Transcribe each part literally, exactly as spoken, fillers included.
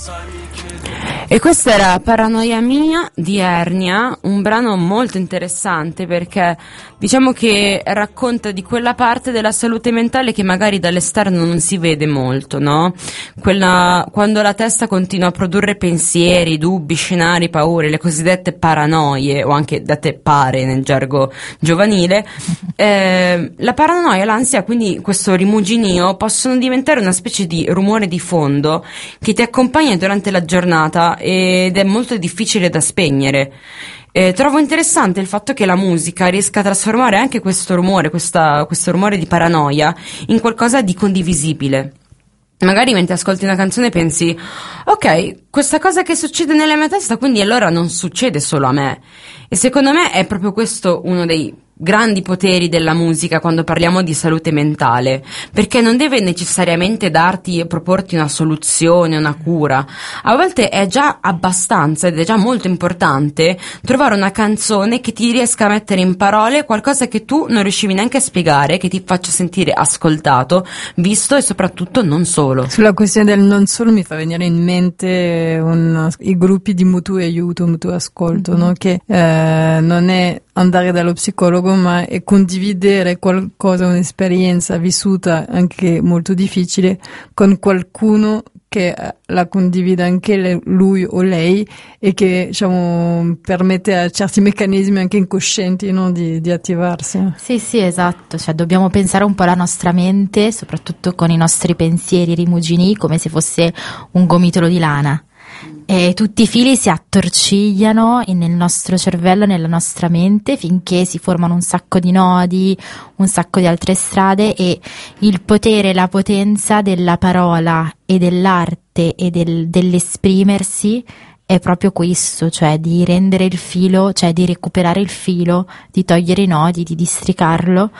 E questa era Paranoia mia di Ernia, un brano molto interessante perché diciamo che racconta di quella parte della salute mentale che magari dall'esterno non si vede molto, no? Quella, quando la testa continua a produrre pensieri, dubbi, scenari, paure, le cosiddette paranoie, o anche dette pare nel gergo giovanile, eh, la paranoia e l'ansia, quindi questo rimuginio, possono diventare una specie di rumore di fondo che ti accompagna durante la giornata ed è molto difficile da spegnere. Eh, trovo interessante il fatto che la musica riesca a trasformare anche questo rumore, questa, questo rumore di paranoia, in qualcosa di condivisibile. Magari mentre ascolti una canzone pensi, ok, questa cosa che succede nella mia testa, quindi allora non succede solo a me. E secondo me è proprio questo uno dei grandi poteri della musica quando parliamo di salute mentale, perché non deve necessariamente darti e proporti una soluzione, una cura. A volte è già abbastanza ed è già molto importante trovare una canzone che ti riesca a mettere in parole qualcosa che tu non riuscivi neanche a spiegare, che ti faccia sentire ascoltato, visto e soprattutto non solo. Sulla questione del non solo mi fa venire in mente un, i gruppi di mutuo aiuto, mutuo ascolto, mm-hmm. no? Che eh, non è andare dallo psicologo, ma è condividere qualcosa, un'esperienza vissuta anche molto difficile con qualcuno che la condivide anche le, lui o lei e che, diciamo, permette a certi meccanismi anche incoscienti, no, di, di attivarsi. Sì, sì, esatto, cioè dobbiamo pensare un po' alla nostra mente, soprattutto con i nostri pensieri rimugini, come se fosse un gomitolo di lana. E tutti i fili si attorcigliano nel nostro cervello, nella nostra mente, finché si formano un sacco di nodi, un sacco di altre strade, e il potere, la potenza della parola e dell'arte e del, dell'esprimersi è proprio questo, cioè di rendere il filo, cioè di recuperare il filo, di togliere i nodi, di districarlo.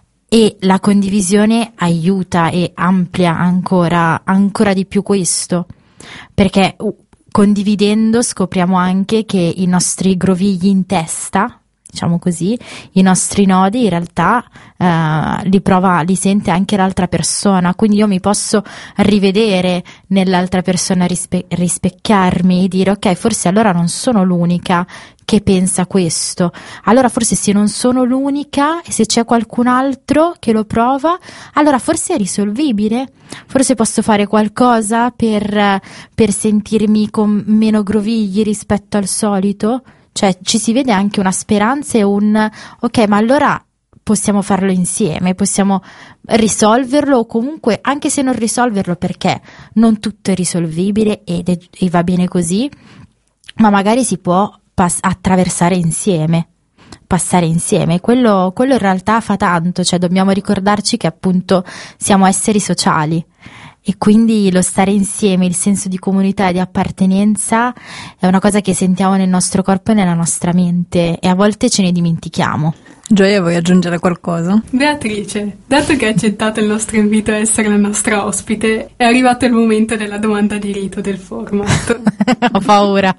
E la condivisione aiuta e amplia ancora, ancora di più questo, perché uh, condividendo scopriamo anche che i nostri grovigli in testa, diciamo così, i nostri nodi in realtà eh, li prova, li sente anche l'altra persona, quindi io mi posso rivedere nell'altra persona, rispe- rispecchiarmi e dire ok, forse allora non sono l'unica che pensa questo, allora forse se non sono l'unica e se c'è qualcun altro che lo prova, allora forse è risolvibile, forse posso fare qualcosa per, per sentirmi con meno grovigli rispetto al solito. Cioè ci si vede anche una speranza e un ok, ma allora possiamo farlo insieme, possiamo risolverlo, o comunque anche se non risolverlo, perché non tutto è risolvibile ed è, e va bene così, ma magari si può pass- attraversare insieme, passare insieme. Quello, quello in realtà fa tanto, cioè dobbiamo ricordarci che appunto siamo esseri sociali. E quindi lo stare insieme, il senso di comunità e di appartenenza è una cosa che sentiamo nel nostro corpo e nella nostra mente, e a volte ce ne dimentichiamo. Gioia, vuoi aggiungere qualcosa? Beatrice, dato che hai accettato il nostro invito a essere la nostra ospite, è arrivato il momento della domanda di rito del format. Ho paura.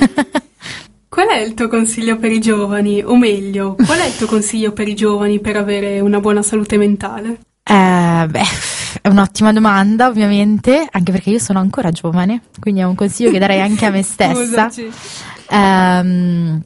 Qual è il tuo consiglio per i giovani? O meglio, qual è il tuo consiglio per i giovani per avere una buona salute mentale? Eh, beh, è un'ottima domanda, ovviamente, anche perché io sono ancora giovane, quindi è un consiglio che darei anche a me stessa. Um,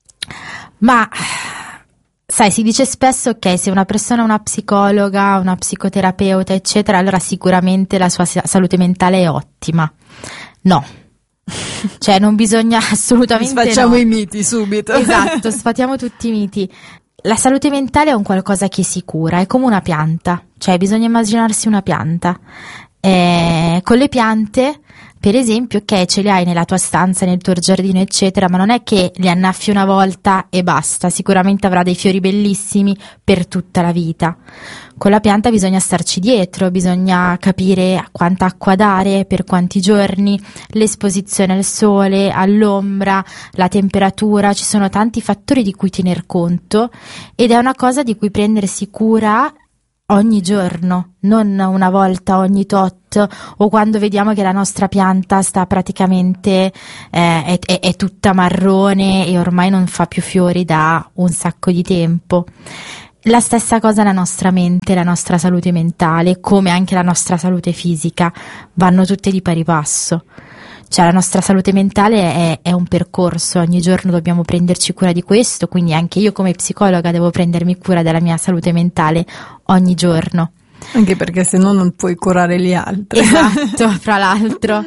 ma sai, si dice spesso ok, se una persona è una psicologa, una psicoterapeuta, eccetera, allora sicuramente la sua salute mentale è ottima. No. Cioè non bisogna assolutamente Sfacciamo no. i miti subito. Esatto, sfatiamo tutti i miti. La salute mentale è un qualcosa che si cura, è come una pianta, cioè bisogna immaginarsi una pianta. Eh, con le piante, per esempio, ok, ce le hai nella tua stanza, nel tuo giardino, eccetera, ma non è che li annaffi una volta e basta, sicuramente avrà dei fiori bellissimi per tutta la vita. Con la pianta bisogna starci dietro, bisogna capire quanta acqua dare, per quanti giorni, l'esposizione al sole, all'ombra, la temperatura, ci sono tanti fattori di cui tener conto, ed è una cosa di cui prendersi cura ogni giorno, non una volta ogni tot, o quando vediamo che la nostra pianta sta praticamente eh, è, è, è tutta marrone e ormai non fa più fiori da un sacco di tempo. La stessa cosa la nostra mente, la nostra salute mentale, come anche la nostra salute fisica, vanno tutte di pari passo. Cioè la nostra salute mentale è, è un percorso, ogni giorno dobbiamo prenderci cura di questo, quindi anche io come psicologa devo prendermi cura della mia salute mentale ogni giorno. Anche perché se no non puoi curare gli altri. Esatto, fra l'altro.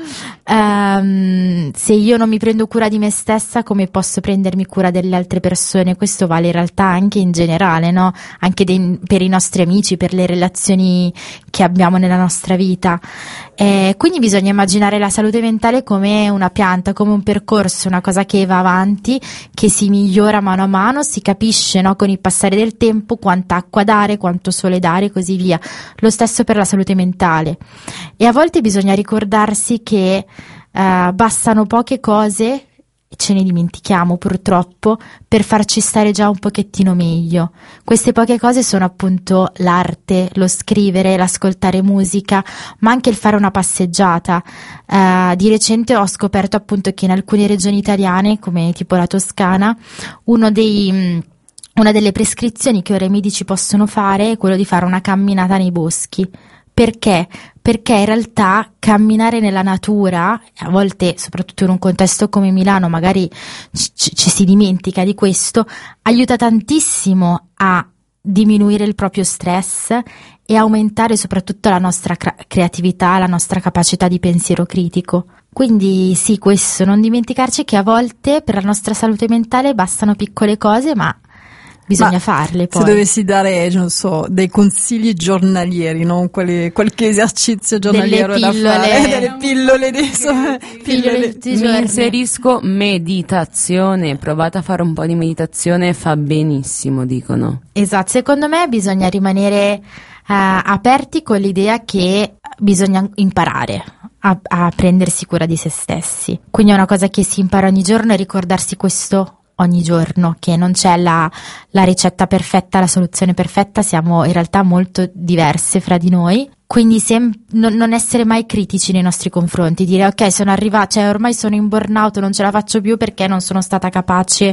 Um, se io non mi prendo cura di me stessa, come posso prendermi cura delle altre persone? Questo vale in realtà anche in generale, no? Anche dei, per i nostri amici, per le relazioni che abbiamo nella nostra vita. Eh, quindi bisogna immaginare la salute mentale come una pianta, come un percorso, una cosa che va avanti, che si migliora mano a mano, si capisce, no, con il passare del tempo quanta acqua dare, quanto sole dare e così via. Lo stesso per la salute mentale. E a volte bisogna ricordarsi che uh, bastano poche cose, ce ne dimentichiamo purtroppo, per farci stare già un pochettino meglio. Queste poche cose sono appunto l'arte, lo scrivere, l'ascoltare musica, ma anche il fare una passeggiata. Uh, di recente ho scoperto appunto che in alcune regioni italiane, come tipo la Toscana, uno dei... Mh, Una delle prescrizioni che ora i medici possono fare è quello di fare una camminata nei boschi. Perché? Perché in realtà camminare nella natura, a volte soprattutto in un contesto come Milano magari ci, ci si dimentica di questo, aiuta tantissimo a diminuire il proprio stress e aumentare soprattutto la nostra cra- creatività, la nostra capacità di pensiero critico. Quindi sì, questo, non dimenticarci che a volte per la nostra salute mentale bastano piccole cose, ma bisogna Ma farle poi. Se dovessi dare, non so, dei consigli giornalieri, no? Quali, qualche esercizio giornaliero Delle pillole. da fare, delle pillole di so, Pillole di Mi giorni. inserisco meditazione, provate a fare un po' di meditazione, fa benissimo, dicono. Esatto, secondo me bisogna rimanere uh, aperti con l'idea che bisogna imparare a, a prendersi cura di se stessi. Quindi è una cosa che si impara ogni giorno e ricordarsi questo ogni giorno, che non c'è la, la ricetta perfetta, la soluzione perfetta, siamo in realtà molto diverse fra di noi, quindi sem- non, non essere mai critici nei nostri confronti, dire ok, sono arrivata, cioè ormai sono in burnout, non ce la faccio più perché non sono stata capace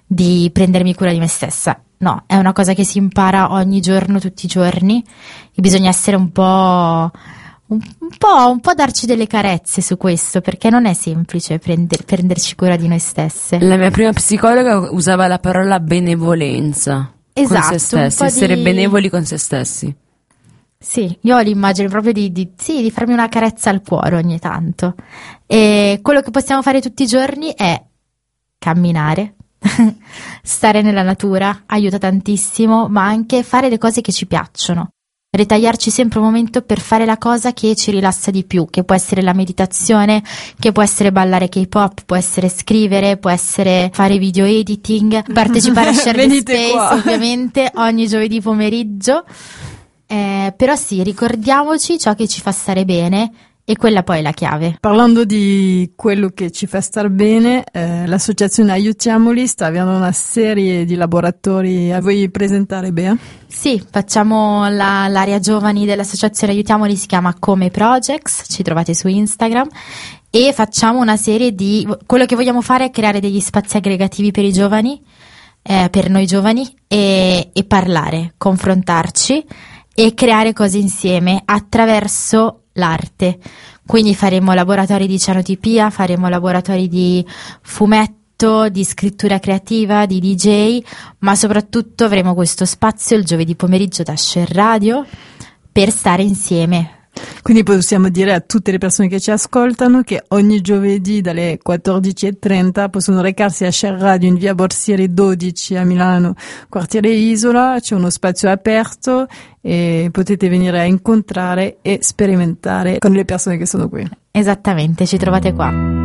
di prendermi cura di me stessa. No, è una cosa che si impara ogni giorno, tutti i giorni, e bisogna essere un po' Un, un po', un po' darci delle carezze su questo, perché non è semplice prender, prenderci cura di noi stesse. La mia prima psicologa usava la parola benevolenza. Esatto, con se stessi, un po' essere di... benevoli con se stessi. Sì, io ho l'immagine proprio di, di, sì, di farmi una carezza al cuore ogni tanto. E quello che possiamo fare tutti i giorni è camminare, stare nella natura, aiuta tantissimo, ma anche fare le cose che ci piacciono. Ritagliarci sempre un momento per fare la cosa che ci rilassa di più, che può essere la meditazione, che può essere ballare K-pop, può essere scrivere, può essere fare video editing, partecipare a Share the Space qua. ovviamente ogni giovedì pomeriggio, eh, però sì, ricordiamoci ciò che ci fa stare bene, e quella poi è la chiave. Parlando di quello che ci fa star bene, eh, l'associazione Aiutiamoli sta avendo una serie di laboratori. A voi presentare, Bea? Sì, facciamo la, l'area giovani dell'associazione Aiutiamoli, si chiama Come Projects, ci trovate su Instagram, e facciamo una serie di... Quello che vogliamo fare è creare degli spazi aggregativi per i giovani, eh, per noi giovani, e, e parlare, confrontarci e creare cose insieme attraverso l'arte. Quindi faremo laboratori di cianotipia, faremo laboratori di fumetto, di scrittura creativa, di D J, ma soprattutto avremo questo spazio il giovedì pomeriggio da Share Radio per stare insieme. Quindi possiamo dire a tutte le persone che ci ascoltano che ogni giovedì dalle quattordici e trenta possono recarsi a Share Radio in via Borsieri dodici a Milano, quartiere Isola. C'è uno spazio aperto e potete venire a incontrare e sperimentare con le persone che sono qui. Esattamente, ci trovate qua.